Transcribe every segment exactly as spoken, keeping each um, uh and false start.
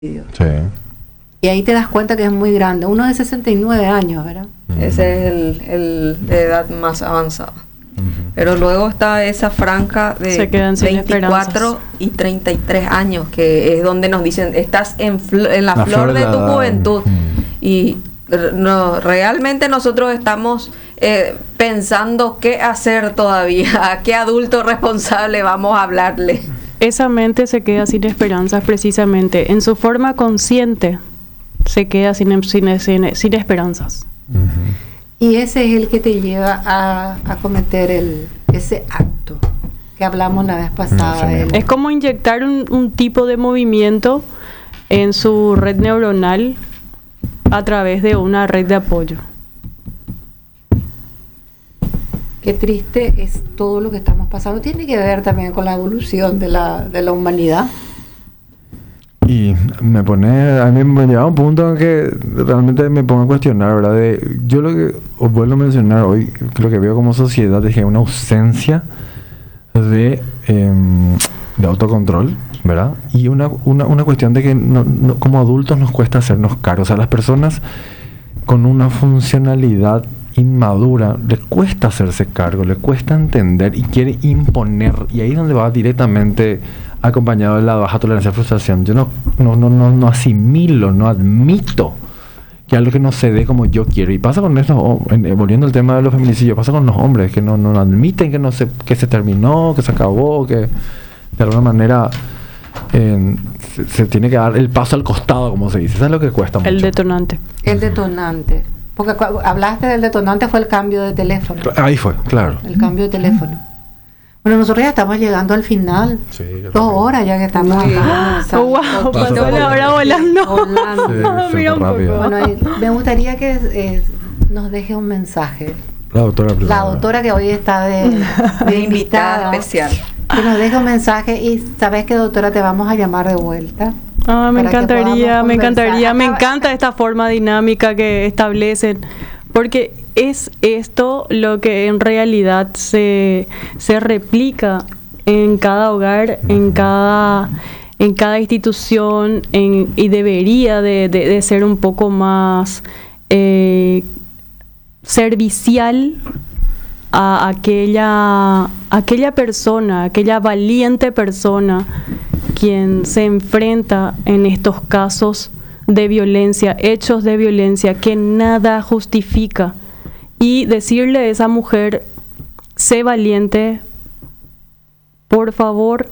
Sí. Y ahí te das cuenta que es muy grande. Uno de sesenta y nueve años, ¿verdad? Uh-huh. Ese es el, el de edad más avanzada. Uh-huh. Pero luego está esa franja de veinticuatro y treinta y tres años, que es donde nos dicen, estás en, fl- en la, la flor, flor de, de tu edad. Juventud. Uh-huh. Y no, realmente nosotros estamos eh, pensando qué hacer todavía, a qué adulto responsable vamos a hablarle. Esa mente se queda sin esperanzas precisamente. En su forma consciente se queda sin, sin, sin, sin esperanzas. Uh-huh. Y ese es el que te lleva a, a cometer el, ese acto que hablamos la vez pasada. No, es como inyectar un, un tipo de movimiento en su red neuronal a través de una red de apoyo. Qué triste es todo lo que estamos pasando. Tiene que ver también con la evolución de la, de la humanidad. Y me pone, a mí me lleva a un punto en que realmente me pongo a cuestionar, ¿verdad? De, yo lo que os vuelvo a mencionar hoy, lo que veo como sociedad es que hay una ausencia de, eh, de autocontrol, ¿verdad? Y una, una, una cuestión de que no, no, como adultos nos cuesta hacernos cargo. O sea, las personas con una funcionalidad inmadura le cuesta hacerse cargo, le cuesta entender y quiere imponer, y ahí es donde va directamente acompañado de la baja tolerancia a frustración. Yo no, no, no, no, no asimilo, no admito que algo que no se dé como yo quiero. Y pasa con esto, volviendo al tema de los feminicidios, pasa con los hombres que no, no admiten que no se, que se terminó, que se acabó, que de alguna manera eh, se, se tiene que dar el paso al costado, como se dice. Eso es lo que cuesta mucho. El detonante. El detonante. Porque hablaste del detonante, fue el cambio de teléfono. Ahí fue, claro. El cambio de teléfono. Bueno, nosotros ya estamos llegando al final. Sí, Dos horas ya que estamos sí. acá. Oh, wow, pasó la hora volando. volando. Sí, Mira un poco. Bueno, me gustaría que eh, nos deje un mensaje. La doctora. La doctora que hoy está de, de invitada especial. Que nos deje un mensaje y sabes que, doctora, te vamos a llamar de vuelta. Ah, me encantaría, me encantaría, me encanta esta forma dinámica que establecen, porque es esto lo que en realidad se, se replica en cada hogar, en cada, en cada institución, en, y debería de, de, de ser un poco más eh, servicial a aquella, aquella persona, aquella valiente persona quien se enfrenta en estos casos de violencia, hechos de violencia que nada justifica, y decirle a esa mujer, sé valiente, por favor,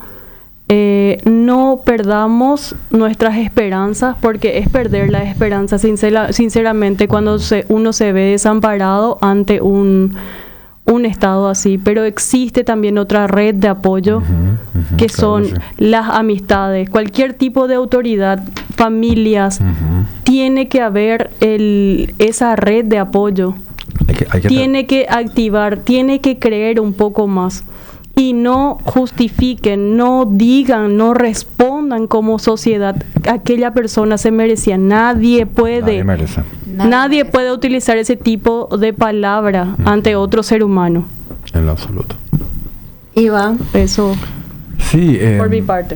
eh, no perdamos nuestras esperanzas, porque es perder la esperanza sincera, sinceramente cuando se, uno se ve desamparado ante un un estado así, pero existe también otra red de apoyo uh-huh, uh-huh, que claro, son sí. las amistades, cualquier tipo de autoridad, familias, uh-huh. tiene que haber el, esa red de apoyo, hay que, hay que tiene que activar, tiene que creer un poco más y no justifiquen, no digan, no respondan como sociedad, aquella persona se merecía, nadie puede nadie merece. Nadie, Nadie puede utilizar ese tipo de palabra uh-huh. ante otro ser humano. En lo absoluto. Iván, eso. Sí, eh, por mi parte.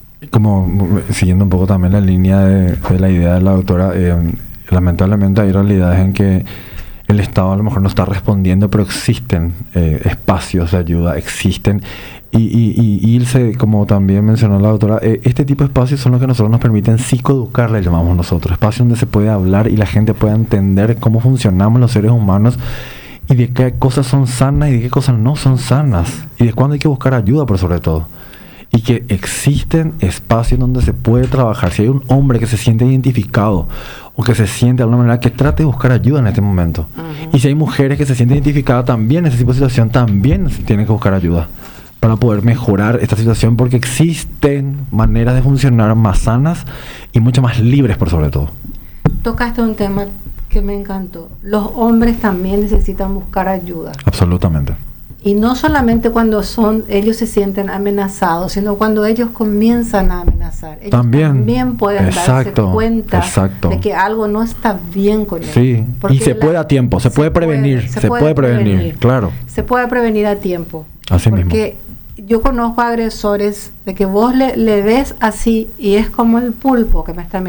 Como siguiendo un poco también la línea de, de la idea de la doctora, eh, lamentablemente hay realidades en que el Estado a lo mejor no está respondiendo, pero existen eh, espacios de ayuda, existen. Y, y, y, y Ilse, como también mencionó la doctora, eh, este tipo de espacios son los que nosotros nos permiten psicoeducar, le llamamos nosotros, espacios donde se puede hablar y la gente pueda entender cómo funcionamos los seres humanos y de qué cosas son sanas y de qué cosas no son sanas y de cuándo hay que buscar ayuda, por sobre todo. Y que existen espacios donde se puede trabajar. Si hay un hombre que se siente identificado o que se siente de alguna manera, que trate de buscar ayuda en este momento. Uh-huh. Y si hay mujeres que se sienten identificadas también en ese tipo de situación, también tienen que buscar ayuda para poder mejorar esta situación, porque existen maneras de funcionar más sanas y mucho más libres, por sobre todo. Tocaste un tema que me encantó. Los hombres también necesitan buscar ayuda. Absolutamente. Y no solamente cuando son ellos se sienten amenazados, sino cuando ellos comienzan a amenazar. Ellos también, también pueden exacto, darse cuenta exacto. de que algo no está bien con ellos. Sí, y se la, puede a tiempo, se, se puede prevenir, puede, se, se puede, puede prevenir, prevenir, claro. Se puede prevenir a tiempo. Así porque mismo. yo conozco agresores de que vos le, le ves así y es como el pulpo que me está